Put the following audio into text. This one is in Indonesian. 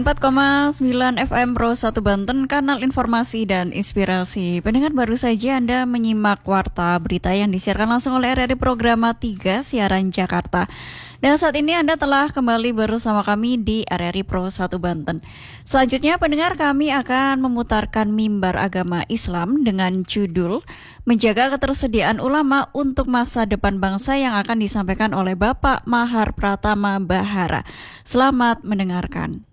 4,9 FM Pro 1 Banten, kanal informasi dan inspirasi. Pendengar, baru saja Anda menyimak Warta Berita yang disiarkan langsung oleh RRI Programa 3 Siaran Jakarta. Dan saat ini Anda telah kembali bersama kami di RRI Pro 1 Banten. Selanjutnya pendengar, kami akan memutarkan mimbar agama Islam dengan judul Menjaga Ketersediaan Ulama untuk Masa Depan Bangsa yang akan disampaikan oleh Bapak Mahar Pratama Bahara. Selamat mendengarkan.